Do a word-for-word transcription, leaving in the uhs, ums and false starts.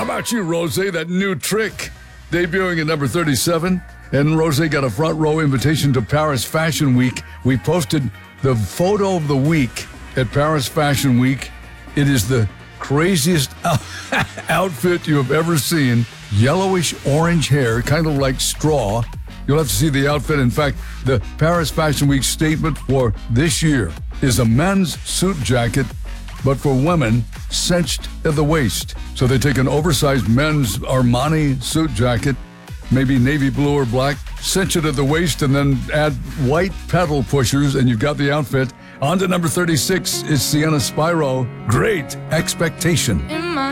about you, Rose? That new trick debuting at number thirty-seven. And Rose got a front row invitation to Paris Fashion Week. We posted the photo of the week at Paris Fashion Week. It is the craziest outfit you have ever seen. Yellowish orange hair, kind of like straw. You'll have to see the outfit. In fact, the Paris Fashion Week statement for this year is a men's suit jacket, but for women, cinched at the waist. So they take an oversized men's Armani suit jacket, maybe navy blue or black, cinch it at the waist, and then add white pedal pushers, and you've got the outfit. On to number thirty-six is Sienna Spiro. Great Expectation. In my